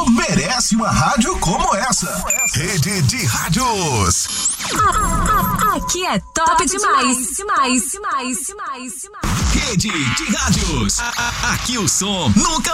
merece uma rádio como essa. Rede de Rádios. Aqui é top demais. Rede de Rádios. Aqui o som nunca